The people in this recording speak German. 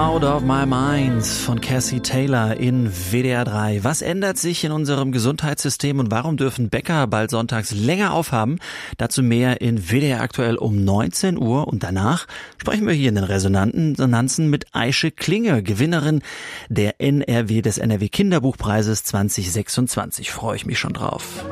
Out of My Mind von Cassie Taylor in WDR 3. Was ändert sich in unserem Gesundheitssystem und warum dürfen Bäcker bald sonntags länger aufhaben? Dazu mehr in WDR aktuell um 19 Uhr und danach sprechen wir hier in den Resonanzen mit Aische Klinge, Gewinnerin des NRW Kinderbuchpreises 2026. Freue ich mich schon drauf.